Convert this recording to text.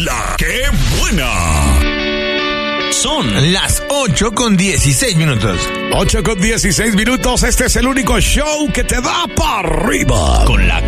La ¡Qué buena! Son las 8:16. 8:16. Este es el único show que te da para arriba. Con la